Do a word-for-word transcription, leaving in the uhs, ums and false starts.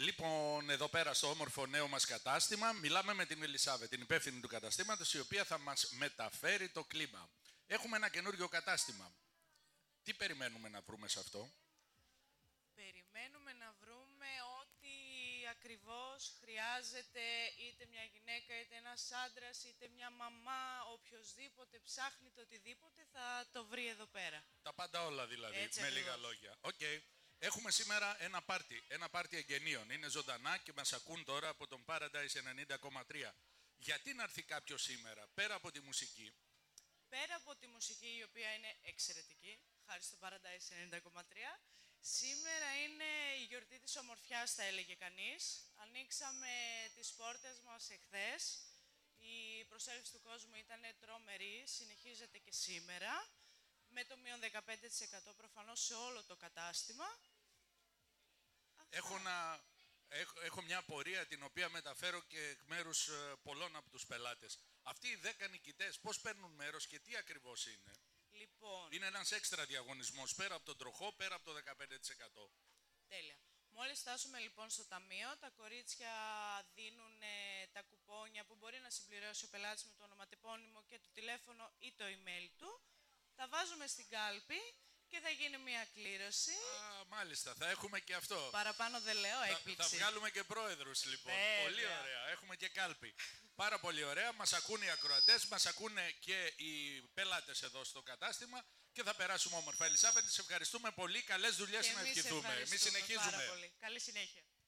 Λοιπόν, εδώ πέρα στο όμορφο νέο μας κατάστημα, μιλάμε με την Ελισάβετ, την υπεύθυνη του καταστήματος, η οποία θα μας μεταφέρει το κλίμα. Έχουμε ένα καινούριο κατάστημα. Τι περιμένουμε να βρούμε σε αυτό? Περιμένουμε να βρούμε ό,τι ακριβώς χρειάζεται είτε μια γυναίκα, είτε ένας άντρας, είτε μια μαμά, οποιοσδήποτε ψάχνει το οτιδήποτε θα το βρει εδώ πέρα. Τα πάντα όλα δηλαδή, Έτσι με ακριβώς. λίγα λόγια. Okay. Έχουμε σήμερα ένα πάρτι, ένα πάρτι εγγενείων. Είναι ζωντανά και μας ακούν τώρα από τον Paradise ενενήντα κόμμα τρία. Γιατί να έρθει κάποιος σήμερα, πέρα από τη μουσική? Πέρα από τη μουσική, η οποία είναι εξαιρετική, χάρη στο Paradise ενενήντα κόμμα τρία, σήμερα είναι η γιορτή της ομορφιάς, θα έλεγε κανείς. Ανοίξαμε τις πόρτες μας εχθές. Η προσέλευση του κόσμου ήταν τρομερή, συνεχίζεται και σήμερα. Με το μείον δεκαπέντε τοις εκατό προφανώς σε όλο το κατάστημα. Έχω, να, έχω, έχω μια απορία την οποία μεταφέρω και εκ μέρους ε, πολλών από τους πελάτες. Αυτοί οι δέκα νικητές πώς παίρνουν μέρος και τι ακριβώς είναι? Λοιπόν, Είναι ένας έξτρα διαγωνισμός, πέρα από τον τροχό, πέρα από το δεκαπέντε τοις εκατό. τέλεια. Μόλις φτάσουμε λοιπόν στο ταμείο, τα κορίτσια δίνουν ε, τα κουπόνια που μπορεί να συμπληρώσει ο πελάτης με το ονοματεπώνυμο και το τηλέφωνο ή το email του. Τα βάζουμε στην κάλπη και θα γίνει μια κλήρωση. Α, μάλιστα, θα έχουμε και αυτό. Παραπάνω δεν λέω, έκπληξη. Θα, θα βγάλουμε και πρόεδρους λοιπόν. Βέβαια. Πολύ ωραία, έχουμε και κάλπη. Πάρα πολύ ωραία, μας ακούνε οι ακροατές, μας ακούνε και οι πελάτες εδώ στο κατάστημα και θα περάσουμε όμορφα. Ελισάβετ, σε ευχαριστούμε πολύ, καλές δουλειές να ευχηθούμε. Εμείς συνεχίζουμε. Πάρα πολύ. Καλή συνέχεια.